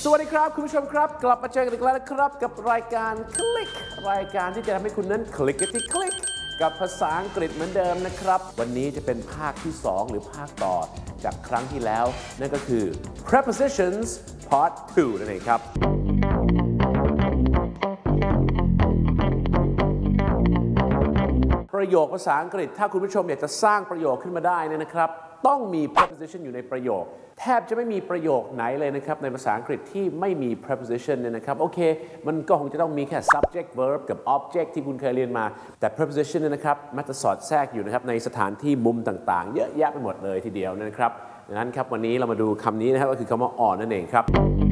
สวัสดีครับคุณผู้ชมครับกลับมาเจอกันอีกแล้วนะครับกับรายการคลิกรายการที่จะทำให้คุณนั้นคลิกที่คลิกกับภาษาอังกฤษเหมือนเดิมนะครับวันนี้จะเป็นภาคที่2หรือภาคต่อจากครั้งที่แล้วนั่นก็คือ prepositions part 2นั่นเองครับประโยคภาษาอังกฤษถ้าคุณผู้ชมอยากจะสร้างประโยคขึ้นมาได้เนี่ยนะครับต้องมี preposition อยู่ในประโยคแทบจะไม่มีประโยคไหนเลยนะครับในภาษาอังกฤษที่ไม่มี preposition เนี่ยนะครับโอเคมันก็คงจะต้องมีแค่ subject verb กับ object ที่คุณเคยเรียนมาแต่ preposition เนี่ยนะครับมักจะสอดแทรกอยู่นะครับในสถานที่มุมต่างๆเยอะแยะไปหมดเลยทีเดียวนะครับดังนั้นครับวันนี้เรามาดูคำนี้นะครับก็คือคำว่า on นั่นเองครับ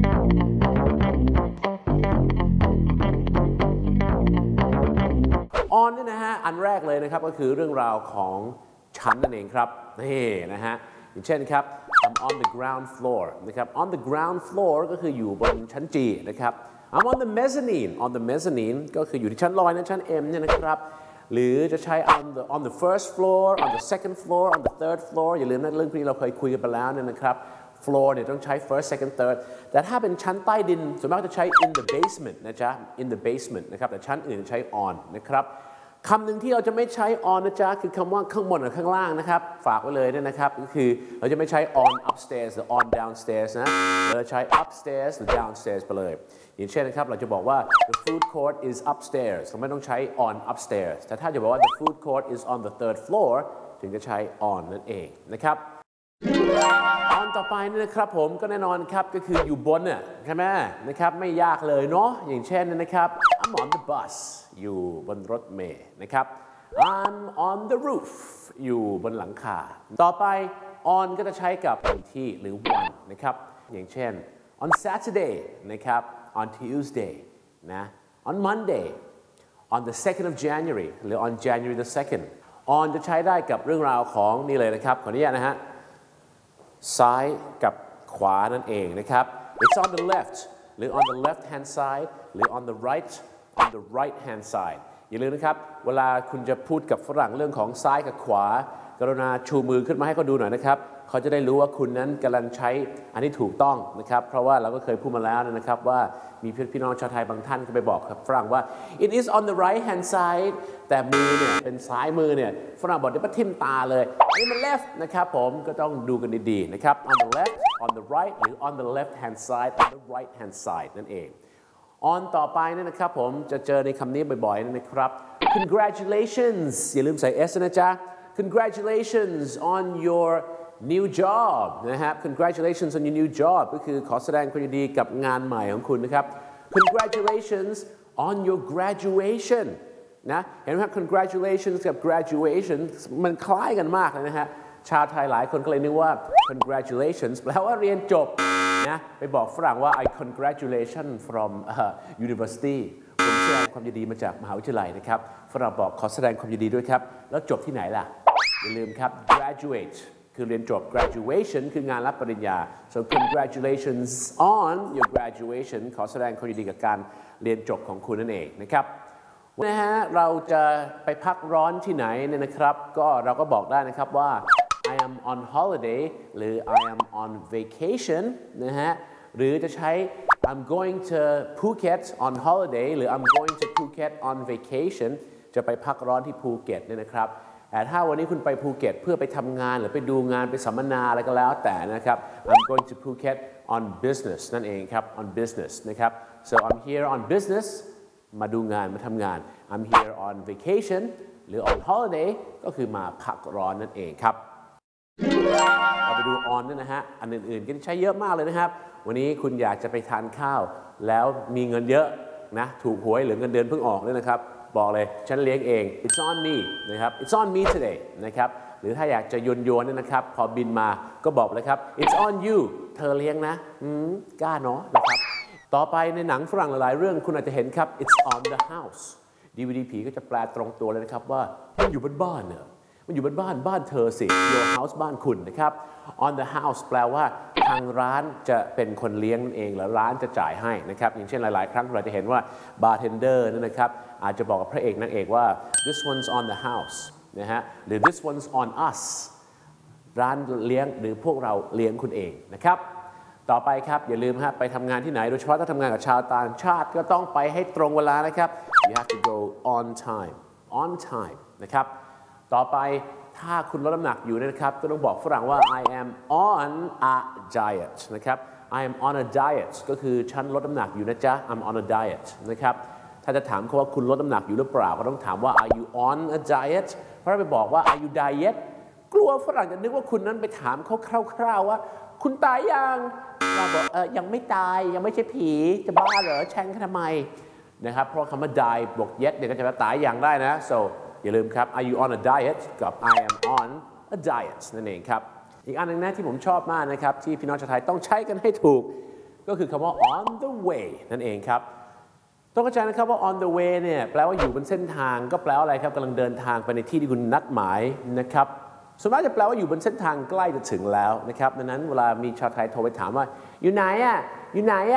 on เนี่ยนะฮะอันแรกเลยนะครับก็คือเรื่องราวของชั้นนั่นเองครับนี่นะฮะอย่างเช่นครับ I'm on the ground floor นะครับ on the ground floor ก็คืออยู่บนชั้น G นะครับ I'm on the mezzanine ก็คืออยู่ที่ชั้นลอยนะชั้น M เนี่ยนะครับหรือจะใช้ on the first floor on the second floor on the third floor อย่าลืมนะเรื่องนี้เราเคยคุยกันไปแล้วเนี่ยนะครับ floor เนี่ยต้องใช้ first second third แต่ถ้าเป็นชั้นใต้ดินส่วนมากจะใช้ in the basement นะจ๊ะ in the basement นะครับแต่ชั้นอื่นใช้ on นะครับคำหนึ่งที่เราจะไม่ใช้ on นะจ๊ะคือคำว่าข้างบนกับข้างล่างนะครับฝากไว้เลยนะครับก็คือเราจะไม่ใช้ on upstairs หรือ on downstairs นะเราจะใช้ upstairs หรือ downstairs ไปเลยอย่างเช่นนะครับเราจะบอกว่า the food court is upstairs เราไม่ต้องใช้ on upstairs แต่ถ้าจะบอกว่า the food court is on the third floor ถึงจะใช้ on นั่นเองนะครับon ต่อไปนี่นะครับผมก็แน่นอนครับก็คืออยู่บนเนี่ยใช่ไหมนะครับไม่ยากเลยเนาะอย่างเช่นนะครับ I'm on the bus อยู่บนรถเมล์นะครับ I'm on the roof อยู่บนหลังคาต่อไป on ก็จะใช้กับวันที่หรือวันนะครับอย่างเช่น on Saturday นะครับ on Tuesday นะ on Monday on the 2nd of January หรือ on January the 2nd on จะใช้ได้กับเรื่องราวของนี่เลยนะครับขออนุญาตนะฮะซ้ายกับขวานั่นเองนะครับ It's on the left หรือ on the left hand side หรือ on the right hand side อย่าลืมนะครับเวลาคุณจะพูดกับฝรั่งเรื่องของซ้ายกับขวากรุณาชูมือขึ้นมาให้เขาดูหน่อยนะครับเขาจะได้รู้ว่าคุณนั้นกำลังใช้อันที่ถูกต้องนะครับเพราะว่าเราก็เคยพูดมาแล้วนะครับว่ามีพี่น้องชาวไทยบางท่านก็ไปบอกกับฝรั่งว่า it is on the right hand side แต่มือเนี่ยเป็นซ้ายมือเนี่ยฝรั่งบอกเดี๋ยวมาทิ่มตาเลยอันนี้มัน left นะครับผมก็ต้องดูกันดีๆนะครับ on the left on the right หรือ on the left hand side on the right hand side นั่นเองon ต่อไปเนี่ยนะครับผมจะเจอในคำนี้บ่อยๆนะครับ congratulations อย่าลืมใส่ s นะจ๊ะ congratulations on your new job นะครับ congratulations on your new job ก็คือขอแสดงความยินดีกับงานใหม่ของคุณนะครับ congratulations on your graduation นะเห็นไหมครับ congratulations กับ graduation มันคล้ายกันมากเลยนะฮะชาวไทยหลายคนก็เลยนึกว่า congratulations แปลว่าเรียนจบนะไปบอกฝรั่งว่า I congratulation from university ผมแสดงความยินดีมาจากมหาวิทยาลัยนะครับฝรั่งบอกขอแสดงความยินดีด้วยครับแล้วจบที่ไหนล่ะอย่าลืมครับ graduate คือเรียนจบ graduation คืองานรับปริญญา so congratulations on your graduation ขอแสดงความยินดีกับการเรียนจบของคุณนั่นเองนะครับนะฮะเราจะไปพักร้อนที่ไหนเนี่ยนะครับก็เราก็บอกได้นะครับว่า I am on holiday หรือ I am on vacation นะฮะหรือจะใช้ I'm going to Phuket on holiday หรือ I'm going to Phuket on vacation จะไปพักร้อนที่ภูเก็ตเนี่ยนะครับแต่ถ้าวันนี้คุณไปภูเก็ตเพื่อไปทำงานหรือไปดูงานไปสัมมนาอะไรก็แล้วแต่นะครับ I'm going to Phuket on business นั่นเองครับ on business นะครับ so I'm here on business มาดูงานมาทำงาน I'm here on vacation หรือ on holiday ก็คือมาพักร้อนนั่นเองครับเราไปดู on ด้วยนะฮะอันอื่นๆก็ใช้เยอะมากเลยนะครับวันนี้คุณอยากจะไปทานข้าวแล้วมีเงินเยอะนะถูกหวยหรือเงินเดือนเพิ่งออกด้วยนะครับบอกเลยฉันเลี้ยงเอง it's on me นะครับ it's on me today นะครับหรือถ้าอยากจะโยนเนี่ยนะครับพอบินมาก็บอกเลยครับ it's on you เธอเลี้ยงนะกล้าเนาะนะครับต่อไปในหนังฝรั่งหลายๆเรื่องคุณอาจจะเห็นครับ it's on the house DVD ผีก็จะแปลตรงตัวเลยนะครับว่ามันอยู่บนบ้านเนอะมันอยู่บนบ้านเธอสิ your house บ้านคุณนะครับ on the house แปลว่าทางร้านจะเป็นคนเลี้ยงนั่นเองแล้วร้านจะจ่ายให้นะครับอย่างเช่นหลายๆครั้งเราจะเห็นว่า bartender นั่นนะครับอาจจะบอกกับพระเอกนางเอกว่า this one's on the house นะฮะหรือ this one's on us ร้านเลี้ยงหรือพวกเราเลี้ยงคุณเองนะครับต่อไปครับอย่าลืมไปทำงานที่ไหนโดยเฉพาะถ้าทำงานกับชาวต่างชาติก็ต้องไปให้ตรงเวลานะครับ you have to go on time นะครับต่อไปถ้าคุณลดน้ำหนักอยู่นะครับก็ต้องบอกฝรั่งว่า I am on a diet นะครับ I am on a diet ก็คือฉันลดน้ำหนักอยู่นะจ๊ะ I'm on a diet นะครับถ้าจะถามเขาว่าคุณลดน้ำหนักอยู่หรือเปล่าก็ต้องถามว่า Are you on a diet เพราะถ้าไปบอกว่า Are you diet กลัวฝรั่งจะนึกว่าคุณนั้นไปถามเขาคร่าวๆว่าคุณตายยังเราบอกยังไม่ตายยังไม่ใช่ผีจะบ้าเหรอแช่งทำไมนะครับเพราะคำว่า die บวก yet เนี่ยก็จะมาตายอย่างได้นะ so อย่าลืมครับ Are you on a diet กับ I am on a diet นั่นเองครับอีกอันหนึ่งนะที่ผมชอบมากนะครับที่พี่น้องชาวไทยต้องใช้กันให้ถูกก็คือคำว่า on the way นั่นเองครับต้องเข้าใจนะครับว่า on the way เนี่ยแปลว่าอยู่บนเส้นทางก็แปลว่าอะไรครับกำลังเดินทางไปในที่ที่คุณนัดหมายนะครับส่วนมากจะแปลว่าอยู่บนเส้นทางใกล้จะถึงแล้วนะครับดังนั้นเวลามีชาวไทยโทรไปถามว่าอยู่ไหนอยู่ไหน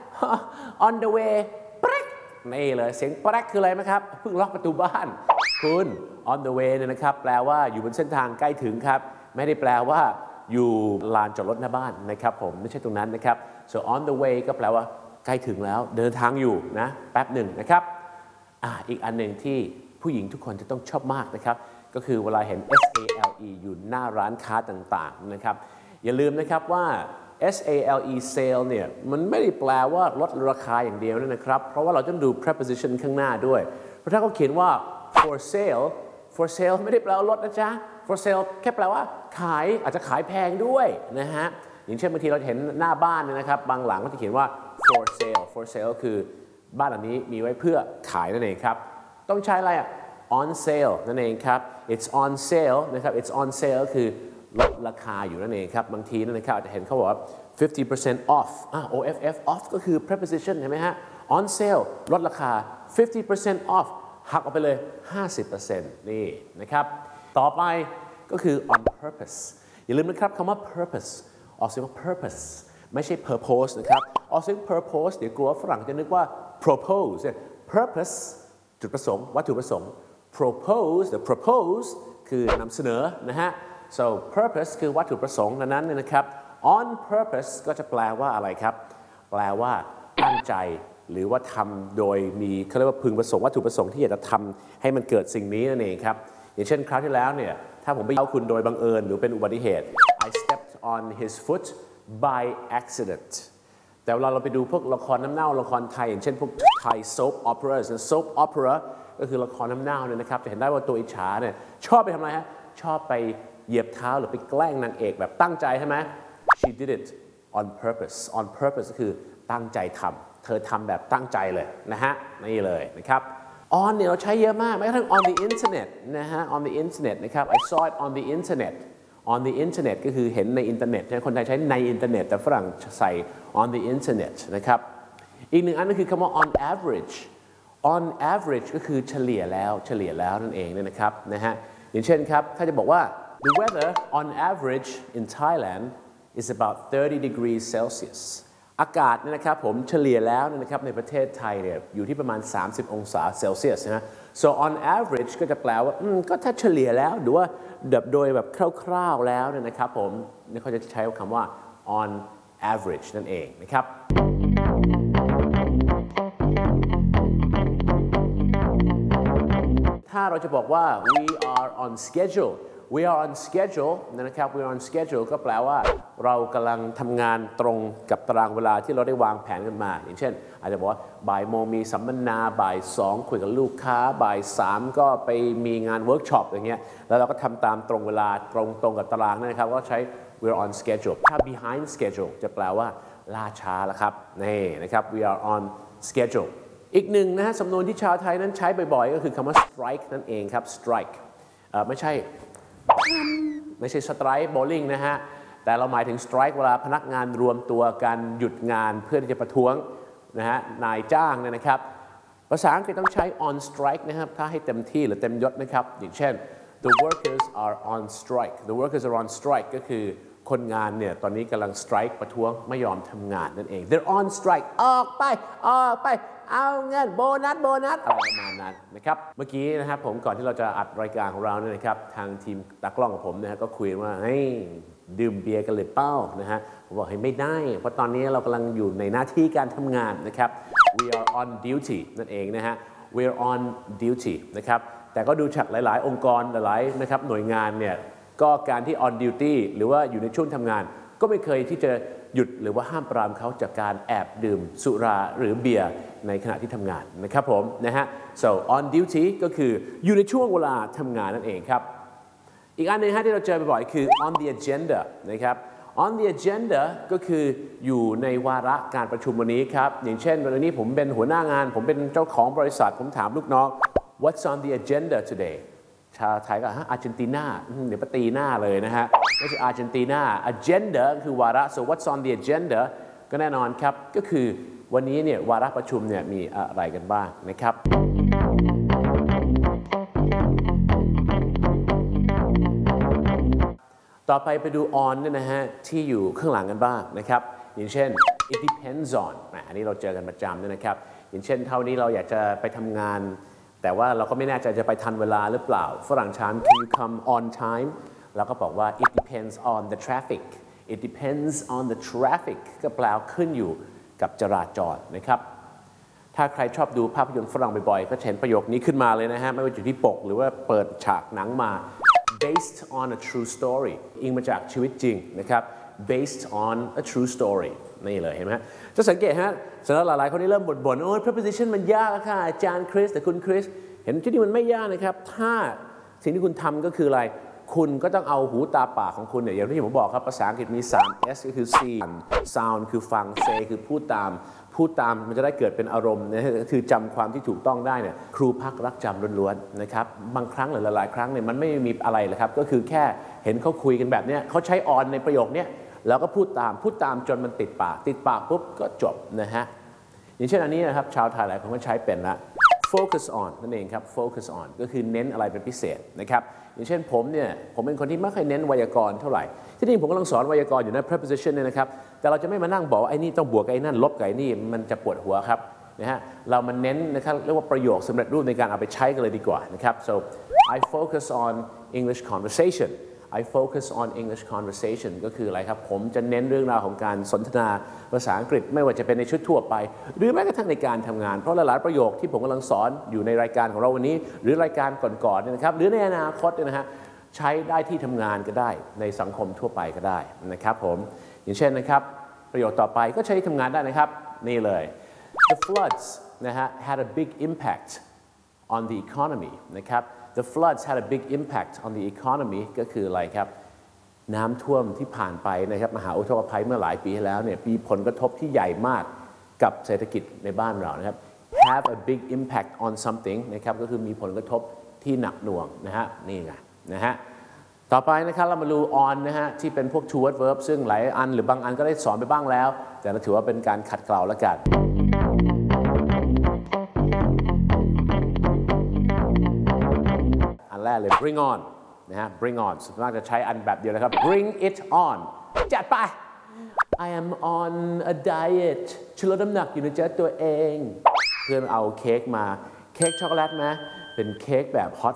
on the way ปร๊กนี่เลยเสียงปร๊กคืออะไรไหมครับเพิ่งล็อกประตูบ้านคุณ on the way เนี่ยนะครับแปลว่าอยู่บนเส้นทางใกล้ถึงครับไม่ได้แปลว่าอยู่ลานจอดรถหน้าบ้านนะครับผมไม่ใช่ตรงนั้นนะครับ so on the way ก็แปลว่าใกล้ถึงแล้วเดินทางอยู่นะแป๊บหนึ่งนะครับอีกอันหนึ่งที่ผู้หญิงทุกคนจะต้องชอบมากนะครับก็คือเวลาเห็น SALE อยู่หน้าร้านค้าต่างๆนะครับอย่าลืมนะครับว่า SALE sale เนี่ยมันไม่ได้แปลว่าลดราคาอย่างเดียวนะครับเพราะว่าเราต้องดู preposition ข้างหน้าด้วยเพราะถ้าเขาเขียนว่า for sale ไม่ได้แปลว่าลดนะจ๊ะ for sale แค่แปลว่าขายอาจจะขายแพงด้วยนะฮะอย่างเช่นบางทีเราเห็นหน้าบ้านเนี่ยนะครับบางหลังก็จะเขียนว่า for sale คือบ้านหลังนี้มีไว้เพื่อขายนั่นเองครับต้องใช้อะไรon sale นั่นเองครับ it's on sale นะครับ it's on sale คือลดราคาอยู่นั่นเองครับบางทีนั่นนะครับอาจจะเห็นเขาบอกว่า 50% off OFF off ก็คือ preposition เห็นไหมฮะ on sale ลดราคา 50% off หักออกไปเลย 50% นี่นะครับต่อไปก็คือ on purpose อย่าลืมนะครับคำว่า purpose ออกเสียงว่า purpose ไม่ใช่ purpose นะครับออกเสียง purpose เดี๋ยวกลัวฝรั่งจะนึกว่า propose purpose จุดประสงค์วัตถุประสงค์ propose คือนำเสนอนะฮะ so purpose คือวัตถุประสงค์นั้นเนี่ยนะครับ on purpose ก็จะแปลว่าอะไรครับแปลว่าตั้งใจหรือว่าทำโดยมีเขาเรียกว่าพึงประสงค์วัตถุประสงค์ที่อยากจะทำให้มันเกิดสิ่งนี้นั่นเองครับอย่างเช่นคราวที่แล้วเนี่ยถ้าผมไปเย้าคุณโดยบังเอิญหรือเป็นอุบัติเหตุ I stepped on his foot by accident แต่เวลาเราไปดูพวกละครน้ำเน่าละครไทยอย่างเช่นพวกไทย soap opera ก็คือละครน้ำเน่าเนี่ยนะครับจะเห็นได้ว่าตัวอิจฉาเนี่ยชอบไปทำอะไรฮะชอบไปเหยียบเท้าหรือไปแกล้งนางเอกแบบตั้งใจใช่ไหม she did it on purpose ก็คือตั้งใจทำเธอทำแบบตั้งใจเลยนะฮะนี่เลยนะครับ on เนี่ยเราใช้เยอะมากแม้กระทั่ง on the internet นะฮะ on the internet นะครับ I saw it on the internet ก็คือเห็นในอินเทอร์เน็ตคนไทยใช้ในอินเทอร์เน็ตแต่ฝรั่งใส่ on the internet นะครับอีกหนึ่งอันก็คือคำว่า on average ก็คือเฉลี่ยแล้วนั่นเองนะครับนะฮะอย่างเช่นครับถ้าจะบอกว่า the weather on average in Thailand is about 30 degrees Celsius อากาศเนี่ยนะครับผมเฉลี่ยแล้วนะครับในประเทศไทยเนี่ยอยู่ที่ประมาณ30องศาเซลเซียสนะ so on average ก็จะแปลว่าก็ถ้าเฉลี่ยแล้วหรือว่าโดยแบบคร่าวๆแล้วเนี่ยนะครับผมเขาจะใช้คำว่า on average นั่นเองนะครับถ้าเราจะบอกว่า we are on schedule นะครับ we are on schedule ก็แปลว่าเรากำลังทำงานตรงกับตารางเวลาที่เราได้วางแผนกันมาอย่างเช่นอาจจะบอกว่าบ่ายโมงมีสัมมนาบ่าย2คุยกับลูกค้าบ่าย3ก็ไปมีงานเวิร์กช็อปอย่างเงี้ยแล้วเราก็ทำตามตรงเวลาตรงกับตารางนั่นนะครับก็ใช้ we are on schedule ถ้า behind schedule จะแปลว่าล่าช้าแล้วครับนี่นะครับ we are on schedule อีกหนึ่งนะฮะสำนวนที่ชาวไทยนั้นใช้บ่อยๆก็คือคำว่า strike นั่นเองครับ strike ไม่ใช่ strike bowling นะฮะแต่เราหมายถึง strike เวลาพนักงานรวมตัวกันหยุดงานเพื่อที่จะประท้วงนะฮะนายจ้างเนี่ยนะครับภาษาอังกฤษต้องใช้ on strike นะครับถ้าให้เต็มที่หรือเต็มยศนะครับอย่างเช่น the workers are on strike ก็คือคนงานเนี่ยตอนนี้กำลังสไตรค์ประท้วงไม่ยอมทำงานนั่นเอง they're on strike ออกไปเอาเงินโบนัสอะไรประมาณนั้นนะครับเมื่อกี้นะครับผมก่อนที่เราจะอัดรายการของเราเนี่ยนะครับทางทีมตากล้องของผมนะฮะก็คุยว่าเฮ้ยดื่มเบียร์กันเลยเป้านะฮะผมบอกให้ไม่ได้เพราะตอนนี้เรากำลังอยู่ในหน้าที่การทำงานนะครับ we are on duty นั่นเองนะฮะ we're on duty นะครับแต่ก็ดูจากหลายๆ องค์กรหลายๆนะครับหน่วยงานเนี่ยก็การที่ on duty หรือว่าอยู่ในช่วงทำงานก็ไม่เคยที่จะหยุดหรือว่าห้ามปรามเขาจากการแอบดื่มสุราหรือเบียร์ในขณะที่ทำงานนะครับผมนะฮะ so on duty ก็คืออยู่ในช่วงเวลาทำงานนั่นเองครับอีกอันหนึ่งที่เราเจอบ่อยๆคือ on the agenda นะครับ on the agenda ก็คืออยู่ในวาระการประชุมวันนี้ครับอย่างเช่นวันนี้ผมเป็นหัวหน้างานผมเป็นเจ้าของบริษัทผมถามลูกน้อง what's on the agenda today ชาวไทยก็อาร์เจนตินาเดี๋ยวไปตีหน้าเลยนะฮะไม่ใช่อาร์เจนตินา agenda คือวาระ so what's on the agenda ก็แน่นอนครับก็คือวันนี้เนี่ยวาระประชุมเนี่ยมีอะไรกันบ้างนะครับต่อไปดู on เนี่ยนะฮะที่อยู่ข้างหลังกันบ้างนะครับอย่างเช่น it depends on อันนี้เราเจอกันประจำด้วยนะครับอย่างเช่นเท่านี้เราอยากจะไปทำงานแต่ว่าเราก็ไม่แน่ใจจะไปทันเวลาหรือเปล่าฝรั่งถาม can you come on time เราก็บอกว่า it depends on the traffic it depends on the traffic ก็แปลขึ้นอยู่กับจราจรนะครับถ้าใครชอบดูภาพยนตร์ฝรั่งบ่อยๆก็เห็นประโยคนี้ขึ้นมาเลยนะฮะไม่ว่าอยู่ที่ปกหรือว่าเปิดฉากหนังมา based on a true story อิงมาจากชีวิตจริงนะครับ based on a true story นี่เลยเห็นไหมจะสังเกตฮะสำหรับหลายๆคนที่เริ่มบ่นโอ้ย preposition มันยากค่ะอาจารย์คริสแต่คุณคริสเห็นที่นี่มันไม่ยากนะครับถ้าสิ่งที่คุณทำก็คืออะไรคุณก็ต้องเอาหูตาปากของคุณเนี่ยอย่างที่ผมบอกครับภาษาอังกฤษมี3 S ก็คือ see sound คือฟัง say คือพูดตามมันจะได้เกิดเป็นอารมณ์นะคือจำความที่ถูกต้องได้เนี่ยครูพักรักจำล้วนๆนะครับบางครั้งหรือหลายๆครั้งเนี่ยมันไม่มีอะไรเลยครับก็คือแค่เห็นเขาคุยกันแบบนี้เขาใช้ on ในประโยคนี้แล้วก็พูดตามจนมันติดปากปุ๊บก็จบนะฮะอย่างเช่นอันนี้นะครับชาวไทยหลายคนก็ใช้เป็นละ focus on นั่นเองครับ focus on ก็คือเน้นอะไรเป็นพิเศษนะครับอย่างเช่นผมเป็นคนที่ไม่ค่อยเน้นไวยากรณ์เท่าไหร่ที่จริงผมกำลังสอนไวยากรณ์อยู่ใน preposition เนี่ยนะครับแต่เราจะไม่มานั่งบอกว่าไอ้นี่ต้องบวกกับไอ้นั่นลบกับไอ้นี่มันจะปวดหัวครับนะฮะเรามันเน้นนะครับเรียกว่าประโยคสำเร็จรูปในการเอาไปใช้กันเลยดีกว่านะครับ so I focus on English conversation I focus on English conversation ก็คืออะไรครับผมจะเน้นเรื่องราวของการสนทนาภาษาอังกฤษไม่ว่าจะเป็นในชุดทั่วไปหรือแม้กระทั่งในการทำงานเพราะหลายๆประโยคที่ผมกำลังสอนอยู่ในรายการของเราวันนี้หรือรายการก่อนๆเนี่ยนะครับหรือในอนาคตเนี่ยนะฮะใช้ได้ที่ทำงานก็ได้ในสังคมทั่วไปก็ได้นะครับผมอย่างเช่นนะครับประโยคต่อไปก็ใช้ทำงานได้นะครับนี่เลย The floods นะฮะ had a big impact on the economy นะครับ The floods had a big impact on the economy ก็คืออะไรครับน้ำท่วมที่ผ่านไปนะครับมหาอุทกภัยเมื่อหลายปีที่แล้วเนี่ยมีผลกระทบที่ใหญ่มากกับเศรษฐกิจในบ้านเรานะครับ have a big impact on something นะครับก็คือมีผลกระทบที่หนักหน่วงนะฮะนี่ไงนะฮะต่อไปนะครับเรามาดู on นะฮะที่เป็นพวก two word verb ซึ่งหลายอันหรือบางอันก็ได้สอนไปบ้างแล้วแต่เราถือว่าเป็นการขัดเกลาแล้วกันอันแรกเลย bring on นะฮะ bring on ส่วนมากจะใช้อันแบบเดียวนะครับ bring it on จัดไป I am on a diet ฉันลดน้ำหนักอยู่นะจ๊ะตัวเองเพื่อนเอาเค้กมาเค้กช็อกโกแลตไหมเป็นเค้กแบบ hot